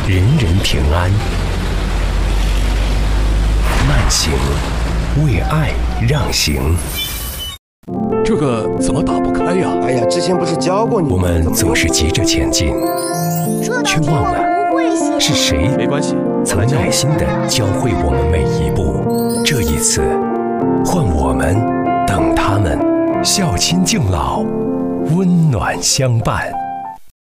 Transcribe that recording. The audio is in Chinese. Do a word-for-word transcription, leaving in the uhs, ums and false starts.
人人平安。慢行，为爱让行。 这个怎么打不开呀？ 哎呀，之前不是教过你？ 我们总是急着前进，却忘了是谁没关系， 曾耐心地教会我们每一步。这一次，换我们等他们，孝亲敬老，温暖相伴。